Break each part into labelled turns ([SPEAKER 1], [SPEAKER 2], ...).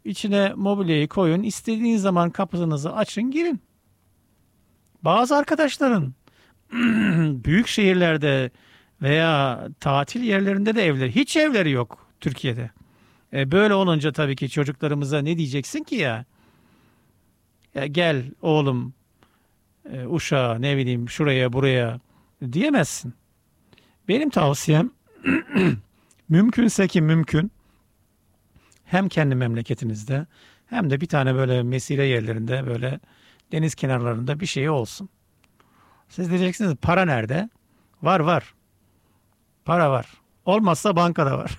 [SPEAKER 1] İçine mobilyayı koyun. İstediğiniz zaman kapınızı açın, girin. Bazı arkadaşların büyük şehirlerde veya tatil yerlerinde de evleri, hiç evleri yok Türkiye'de. Böyle olunca tabii ki çocuklarımıza ne diyeceksin ki ya? Ya gel oğlum, Uşak'a, ne bileyim şuraya buraya diyemezsin. Benim tavsiyem, mümkünse ki mümkün, hem kendi memleketinizde hem de bir tane böyle mesire yerlerinde, böyle deniz kenarlarında bir şey olsun. Siz diyeceksiniz para nerede? Var var. Para var. Olmazsa bankada var.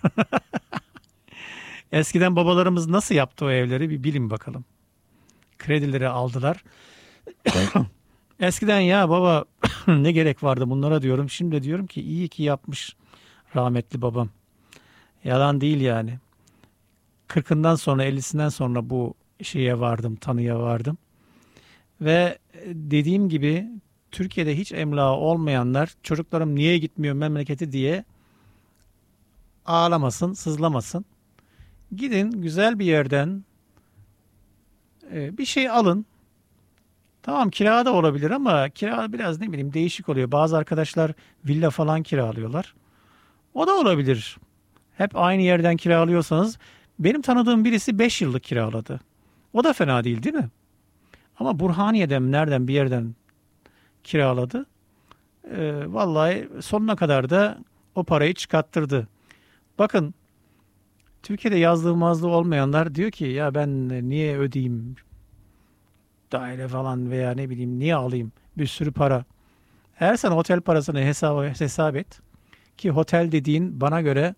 [SPEAKER 1] Eskiden babalarımız nasıl yaptı o evleri bir bilin bakalım. Kredileri aldılar. Eskiden ya baba ne gerek vardı bunlara diyorum. Şimdi diyorum ki iyi ki yapmış rahmetli babam. Yalan değil yani. 40'ından sonra 50'sinden sonra bu şeye vardım, tanıya vardım. Ve dediğim gibi Türkiye'de hiç emlağı olmayanlar çocuklarım niye gitmiyor memleketi diye ağlamasın, sızlamasın. Gidin güzel bir yerden bir şey alın. Tamam kira da olabilir ama kira biraz ne bileyim değişik oluyor. Bazı arkadaşlar villa falan kiralıyorlar. O da olabilir. Hep aynı yerden kiralıyorsanız benim tanıdığım birisi 5 yıllık kiraladı. O da fena değil, değil mi? Ama Burhaniye'den nereden bir yerden kiraladı. Vallahi sonuna kadar da o parayı çıkarttırdı. Bakın Türkiye'de yazlığı mazlığı olmayanlar diyor ki ya ben niye ödeyeyim daire falan veya ne bileyim niye alayım bir sürü para. Eğer sen otel parasını hesap et ki otel dediğin bana göre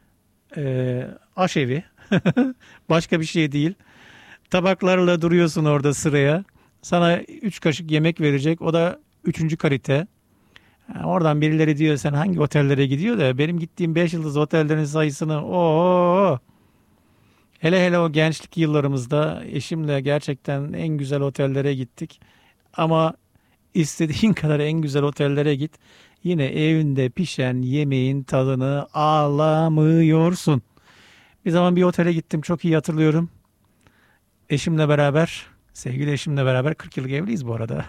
[SPEAKER 1] aşevi başka bir şey değil. Tabaklarla duruyorsun orada sıraya. Sana 3 kaşık yemek verecek. O da üçüncü kalite. Ha, oradan birileri diyor sen hangi otellere gidiyor da benim gittiğim 5 yıldız otellerin sayısını hele hele o gençlik yıllarımızda eşimle gerçekten en güzel otellere gittik. Ama istediğin kadar en güzel otellere git. Yine evinde pişen yemeğin tadını alamıyorsun. Bir zaman bir otele gittim çok iyi hatırlıyorum. Eşimle beraber, sevgili eşimle beraber 40 yıllık evliyiz bu arada.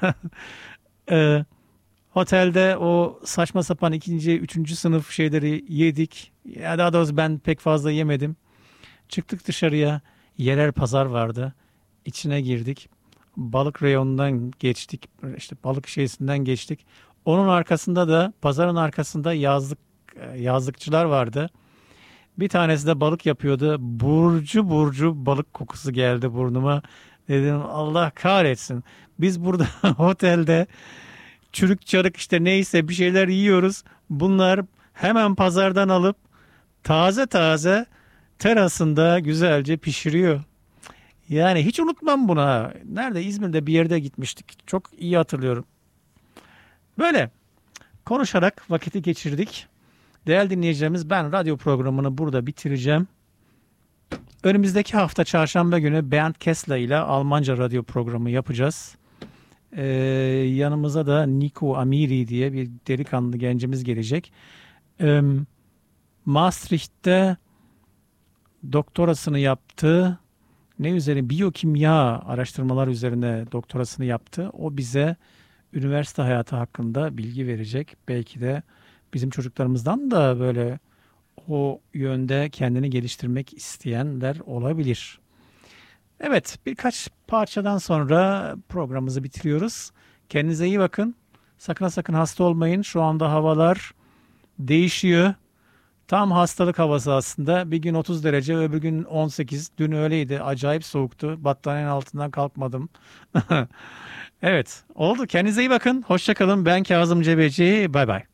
[SPEAKER 1] Ee, Otelde o saçma sapan ikinci, üçüncü sınıf şeyleri yedik. Ya daha doğrusu ben pek fazla yemedim. Çıktık dışarıya. Yerel pazar vardı. İçine girdik. Balık reyonundan geçtik. İşte balık şeysinden geçtik. Onun arkasında da pazarın arkasında yazlıkçılar vardı. Bir tanesi de balık yapıyordu. Burcu burcu balık kokusu geldi burnuma. Dedim Allah kahretsin. Biz burada otelde çürük çarık işte neyse bir şeyler yiyoruz. Bunlar hemen pazardan alıp taze taze terasında güzelce pişiriyor. Yani hiç unutmam bunu ha. Nerede? İzmir'de bir yerde gitmiştik. Çok iyi hatırlıyorum. Böyle konuşarak vakiti geçirdik. Değerli dinleyicilerimiz ben radyo programını burada bitireceğim. Önümüzdeki hafta çarşamba günü Bernd Kessler ile Almanca radyo programı yapacağız. Ee, Yanımıza da Nico Amiri diye bir delikanlı gencimiz gelecek. Ee, Maastricht'te doktorasını yaptı. Ne üzerine? Biyokimya araştırmalar üzerine doktorasını yaptı. O bize üniversite hayatı hakkında bilgi verecek. Belki de bizim çocuklarımızdan da böyle o yönde kendini geliştirmek isteyenler olabilir. Evet, birkaç parçadan sonra programımızı bitiriyoruz. Kendinize iyi bakın. Sakın sakın hasta olmayın. Şu anda havalar değişiyor. Tam hastalık havası aslında. Bir gün 30 derece, öbür gün 18. Dün öyleydi. Acayip soğuktu. Battaniyenin altından kalkmadım. Evet, oldu. Kendinize iyi bakın. Hoşça kalın. Ben Kazım Cebeci. Bay bay.